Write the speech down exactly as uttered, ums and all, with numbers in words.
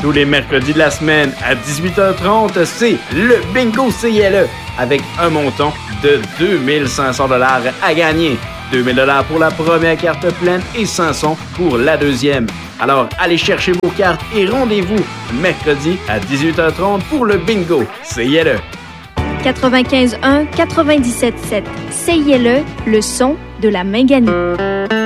Tous les mercredis de la semaine à dix-huit heures trente, c'est le Bingo C L E avec un montant de deux mille cinq cents dollars à gagner. deux mille dollars pour la première carte pleine et cinq cents pour la deuxième. Alors, allez chercher vos cartes et rendez-vous mercredi à dix-huit heures trente pour le Bingo C I L E. quatre-vingt-quinze un quatre-vingt-dix-sept sept C I L E, le son de la Minganie.